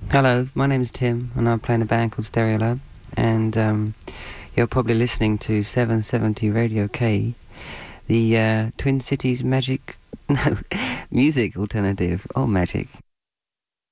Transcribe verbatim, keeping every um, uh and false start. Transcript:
Hello, my name is Tim, and I'm playing a band called Stereolab, and um, you're probably listening to seven seventy Radio K, the uh, Twin Cities magic, no, music alternative, oh magic.